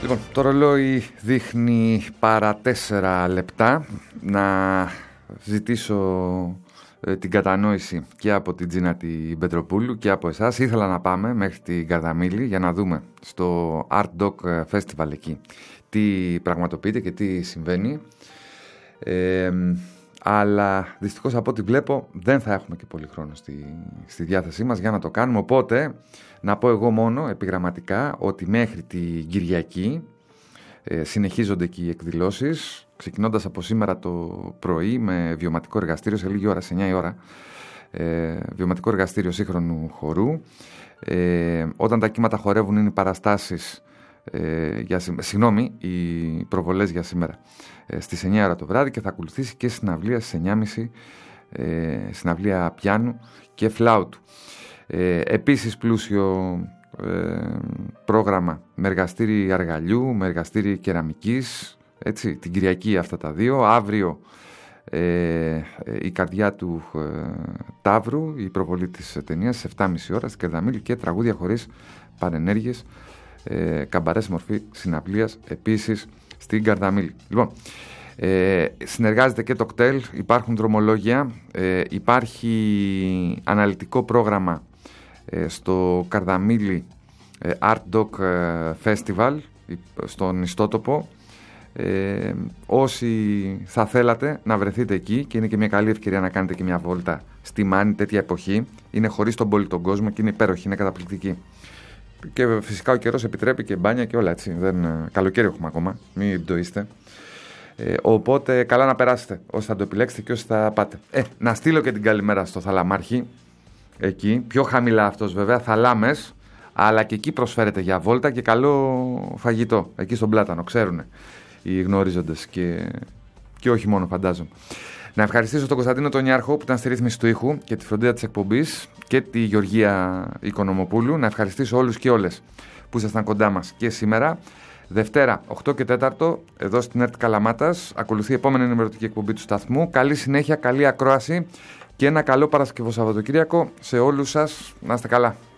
Λοιπόν, το ρολόι δείχνει παρά 4 λεπτά. Να ζητήσω την κατανόηση και από την Τζίνα την Πετροπούλου και από εσάς. Ήθελα να πάμε μέχρι την Καρδαμίλη για να δούμε στο Art Doc Festival εκεί τι πραγματοποιείται και τι συμβαίνει. Αλλά δυστυχώς από ό,τι βλέπω δεν θα έχουμε και πολύ χρόνο στη διάθεσή μας για να το κάνουμε. Οπότε να πω εγώ μόνο επιγραμματικά ότι μέχρι την Κυριακή συνεχίζονται και οι εκδηλώσεις, ξεκινώντας από σήμερα το πρωί με βιωματικό εργαστήριο σε λίγη ώρα, σε 9 η ώρα, βιωματικό εργαστήριο σύγχρονου χορού. Όταν τα κύματα χορεύουν είναι οι παραστάσεις, οι προβολές για σήμερα στις 9 ώρα το βράδυ, και θα ακολουθήσει και συναυλία στις 9.30, συναυλία πιάνου και φλάουτου. Επίσης πλούσιο πρόγραμμα με εργαστήρι αργαλιού, με εργαστήρι κεραμικής, έτσι, την Κυριακή αυτά τα δύο. Αύριο η καρδιά του Ταύρου, η προβολή της ταινίας στις 7.30 ώρα στην Καρδαμίλη, και τραγούδια χωρίς παρενέργειες, καμπαρέ μορφή συναυλίας επίσης στην Καρδαμίλη. Λοιπόν, συνεργάζεται και το κτέλ, υπάρχουν δρομολόγια, υπάρχει αναλυτικό πρόγραμμα στο Καρδαμίλη Art Doc Festival στον ιστότοπο. Όσοι θα θέλατε να βρεθείτε εκεί, και είναι και μια καλή ευκαιρία να κάνετε και μια βόλτα στη Μάνη τέτοια εποχή, είναι χωρίς τον πολύ τον κόσμο και είναι υπέροχη, είναι καταπληκτική. Και φυσικά ο καιρός επιτρέπει και μπάνια και όλα, έτσι. Καλοκαίρι έχουμε ακόμα, μην το είστε. Οπότε καλά να περάσετε όσοι θα το επιλέξετε και όσοι θα πάτε. Να στείλω και την καλημέρα στο Θαλαμάρχη. Εκεί, πιο χαμηλά αυτός βέβαια, Θαλάμες, αλλά και εκεί προσφέρεται για βόλτα και καλό φαγητό. Εκεί στον Πλάτανο, ξέρουν οι γνωρίζοντες και όχι μόνο, φαντάζομαι. Να ευχαριστήσω τον Κωνσταντίνο τον Νιάρχο που ήταν στη ρύθμιση του ήχου και τη φροντίδα της εκπομπής, και τη Γεωργία Οικονομοπούλου. Να ευχαριστήσω όλους και όλες που ήσασταν κοντά μας και σήμερα. Δευτέρα, 8 και 4, εδώ στην ΕΡΤ Καλαμάτας, ακολουθεί η επόμενη ενημερωτική εκπομπή του σταθμού. Καλή συνέχεια, καλή ακρόαση και ένα καλό Παρασκευό Σαββατοκύριακο σε όλους σας. Να είστε καλά.